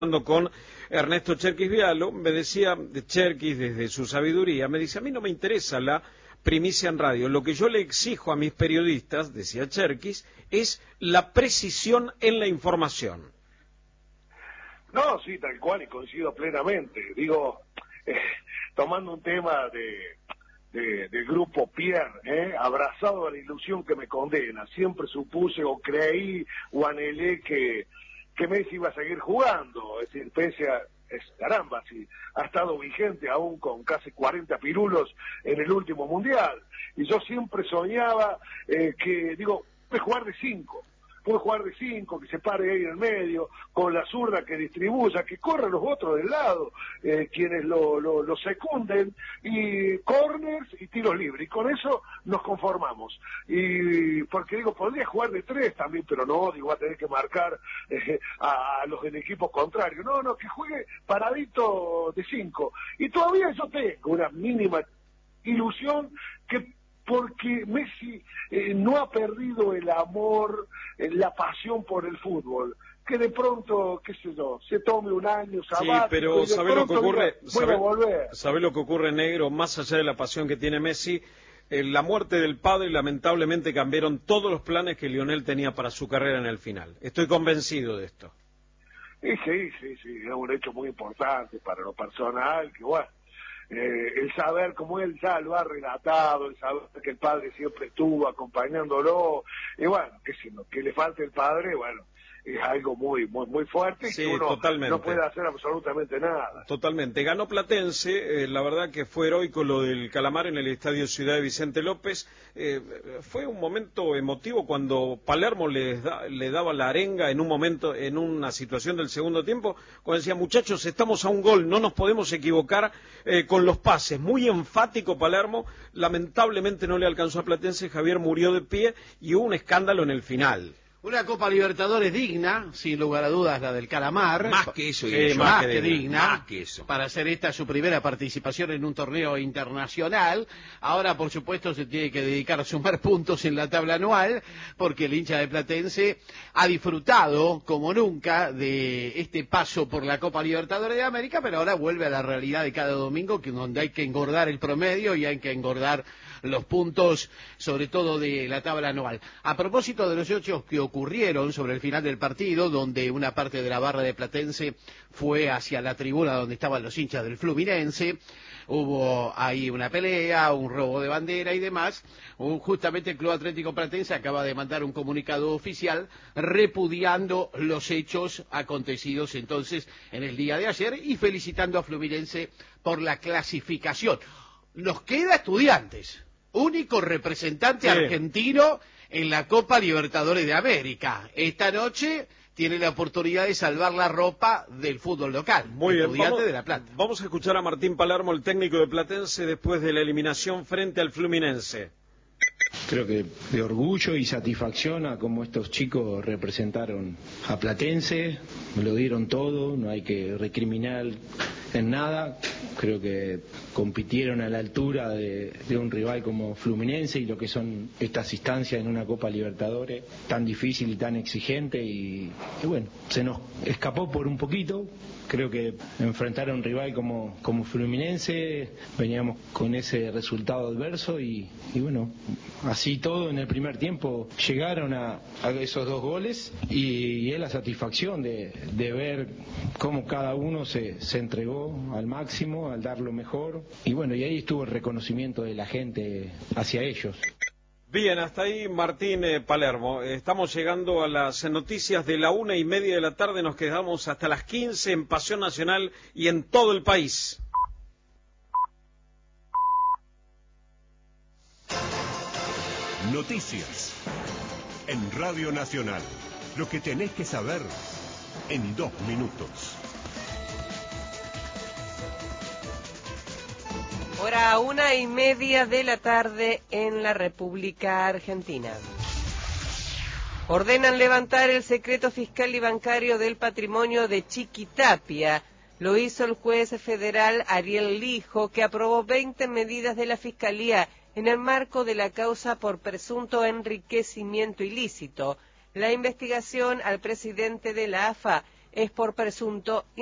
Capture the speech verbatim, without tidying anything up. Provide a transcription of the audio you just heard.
con Ernesto Cherkis Vialo, me decía Cherkis desde su sabiduría, me dice, a mí no me interesa la primicia en radio, lo que yo le exijo a mis periodistas, decía Cherkis, es la precisión en la información. No, sí, tal cual, y coincido plenamente. Digo, eh, tomando un tema de, de, del grupo Pierre, eh, abrazado a la ilusión que me condena, siempre supuse o creí o anhelé que, que Messi iba a seguir jugando, es decir, pese a, es, caramba, si ha estado vigente aún con casi cuarenta pirulos en el último Mundial, y yo siempre soñaba eh, que, digo, puede jugar de cinco, puede jugar de cinco, que se pare ahí en el medio, con la zurda que distribuya, que corran los otros del lado, eh, quienes lo, lo, lo secunden, y corners y tiros libres, y con eso nos conformamos. Y porque digo, podría jugar de tres también, pero no, digo, va a tener que marcar eh, a, a los del equipo contrario. No, no, que juegue paradito de cinco. Y todavía yo tengo una mínima ilusión que porque Messi eh, no ha perdido el amor, eh, la pasión por el fútbol, que de pronto, qué sé yo, se tome un año sabático. Sí, pero ¿sabe lo que ocurre? Sabe, volver. ¿Sabe lo que ocurre, negro? Más allá de la pasión que tiene Messi, eh, la muerte del padre lamentablemente cambiaron todos los planes que Lionel tenía para su carrera en el final. Estoy convencido de esto. Sí, sí, sí, sí, es un hecho muy importante para lo personal, que bueno, Eh, el saber, como él ya lo ha relatado, el saber que el padre siempre estuvo acompañándolo, y bueno, que si no, que le falte el padre, bueno, es algo muy muy muy fuerte, sí, y que uno totalmente. no puede hacer absolutamente nada. Totalmente. Ganó Platense, eh, la verdad que fue heroico lo del Calamar en el Estadio Ciudad de Vicente López. Eh, fue un momento emotivo cuando Palermo les da, le daba la arenga en un momento, en una situación del segundo tiempo, cuando decía, muchachos, estamos a un gol, no nos podemos equivocar eh, con los pases. Muy enfático Palermo, lamentablemente no le alcanzó a Platense, Javier murió de pie y hubo un escándalo en el final. Una Copa Libertadores digna, sin lugar a dudas, la del Calamar. Más que eso, eh, más, más que, que digna, digna. Más que eso. Para hacer esta su primera participación en un torneo internacional. Ahora, por supuesto, se tiene que dedicar a sumar puntos en la tabla anual, porque el hincha de Platense ha disfrutado, como nunca, de este paso por la Copa Libertadores de América, pero ahora vuelve a la realidad de cada domingo, que donde hay que engordar el promedio y hay que engordar los puntos, sobre todo de la tabla anual. A propósito de los hechos que ocurrieron sobre el final del partido, donde una parte de la barra de Platense fue hacia la tribuna donde estaban los hinchas del Fluminense, hubo ahí una pelea, un robo de bandera y demás. Justamente el Club Atlético Platense acaba de mandar un comunicado oficial repudiando los hechos acontecidos entonces en el día de ayer y felicitando a Fluminense por la clasificación. Nos queda Estudiantes, único representante sí. argentino en la Copa Libertadores de América. Esta noche tiene la oportunidad de salvar la ropa del fútbol local. Muy bien, Estudiante vamos, de La Plata. Vamos a escuchar a Martín Palermo, el técnico de Platense, después de la eliminación frente al Fluminense. Creo que de orgullo y satisfacción a cómo estos chicos representaron a Platense, me lo dieron todo, no hay que recriminar en nada. Creo que compitieron a la altura de, de un rival como Fluminense y lo que son estas instancias en una Copa Libertadores tan difícil y tan exigente y, y bueno, se nos escapó por un poquito. Creo que enfrentar a un rival como, como Fluminense, veníamos con ese resultado adverso y, y bueno, así todo en el primer tiempo llegaron a, a esos dos goles y, y es la satisfacción de, de ver cómo cada uno se, se entregó al máximo, al dar lo mejor y bueno, y ahí estuvo el reconocimiento de la gente hacia ellos. Bien, hasta ahí Martín eh, Palermo. Estamos llegando a las noticias de la una y media de la tarde. Nos quedamos hasta las quince en Pasión Nacional y en todo el país. Noticias en Radio Nacional. Lo que tenés que saber en dos minutos. Hora una y media de la tarde en la República Argentina. Ordenan levantar el secreto fiscal y bancario del patrimonio de Chiquitapia. Lo hizo el juez federal Ariel Lijo, que aprobó veinte medidas de la Fiscalía en el marco de la causa por presunto enriquecimiento ilícito. La investigación al presidente de la A F A es por presunto